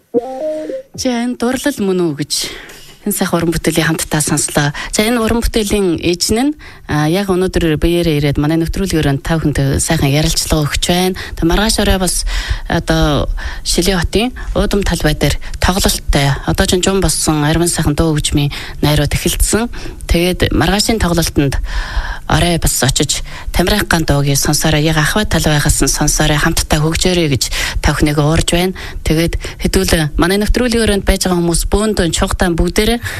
За энэ дурлал мөн үү гэж энэ сайхан уран бүтээлийн хамтдаа сонслоо. За энэ уран бүтээлийн эзэн нь яг өнөөдөр биеэрээ ирээд манай нэвтрүүлгээр тав хүнтэй сайхан ярилцлага өгч байна. Тэг маргааш орой бас одоо Шилийн хотын уудам талбай дээр тоглолттой. Одоо ч жум болсон арван сайхан дуу хөгжмийн найрууд эхэлсэн. Тэгээд маргаашийн тоглолтод орой бас очиж Тамирын ган дуугийг сонсороо яг ахвай талбайгаас нь сонсороо хамтдаа хөгжөөрэй гэж тавхныг уурж байна. Тэгээд хэдүүл манай нэвтрүүлгийн өрөөнд байж байгаа хүмүүс бөөндөө чухтан бүгдээрээ